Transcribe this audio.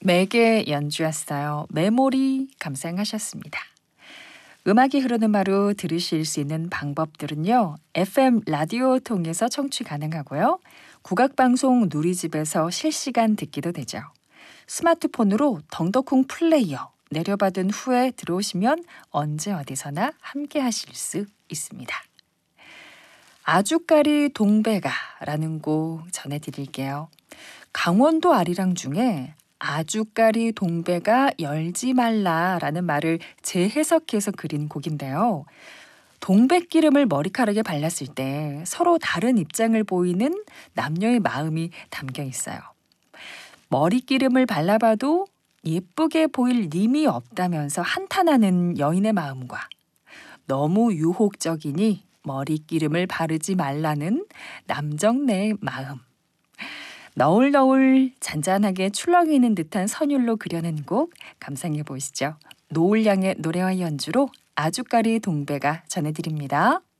매개 연주였어요. 메모리 감상하셨습니다. 음악이 흐르는 바로 들으실 수 있는 방법들은요. FM 라디오 통해서 청취 가능하고요. 국악방송 누리집에서 실시간 듣기도 되죠. 스마트폰으로 덩더콩 플레이어 내려받은 후에 들어오시면 언제 어디서나 함께 하실 수 있습니다. 아주까리 동백아라는 곡 전해드릴게요. 강원도 아리랑 중에 아주까리 동백아 열지 말라라는 말을 재해석해서 그린 곡인데요. 동백기름을 머리카락에 발랐을 때 서로 다른 입장을 보이는 남녀의 마음이 담겨 있어요. 머리기름을 발라봐도 예쁘게 보일 님이 없다면서 한탄하는 여인의 마음과 너무 유혹적이니 머리기름을 바르지 말라는 남정네의 마음. 너울너울 잔잔하게 출렁이는 듯한 선율로 그려낸 곡 감상해 보시죠. 노을양의 노래와 연주로 아주까리 동백아 전해드립니다.